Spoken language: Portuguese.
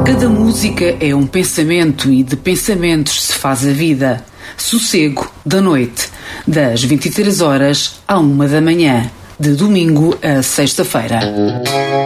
Cada música é um pensamento e de pensamentos se faz a vida. Sossego da noite, das 23 horas à 1 da manhã, de domingo a sexta-feira.